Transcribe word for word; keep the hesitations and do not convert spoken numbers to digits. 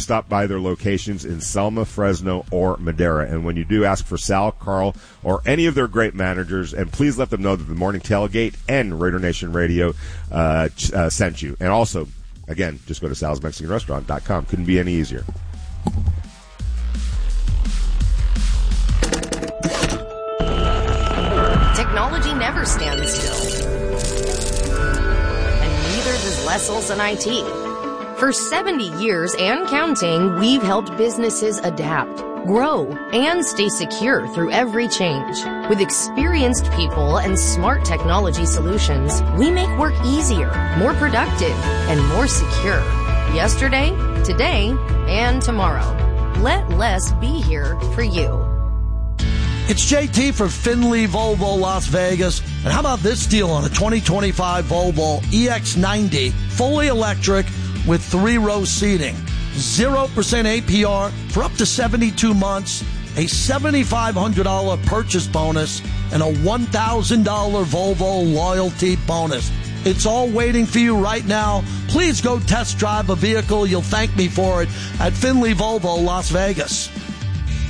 stop by their locations in Selma, Fresno, or Madera. And when you do, ask for Sal, Carl, or any of their great managers, and please let them know that the Morning Tailgate and Raider Nation Radio uh, uh, sent you. And also, again, just go to sals mexican restaurant dot com. Couldn't be any easier. Technology never stands still. And neither does Lessels and I T. For seventy years and counting, we've helped businesses adapt, grow, and stay secure through every change. With experienced people and smart technology solutions, we make work easier, more productive, and more secure. Yesterday, today, and tomorrow. Let Less be here for you. It's J T for Findlay Volvo Las Vegas. And how about this deal on a twenty twenty-five Volvo E X ninety, fully electric with three-row seating. zero percent A P R for up to seventy-two months, a seven thousand five hundred dollars purchase bonus, and a one thousand dollars Volvo loyalty bonus. It's all waiting for you right now. Please go test drive a vehicle. You'll thank me for it at Findlay Volvo Las Vegas.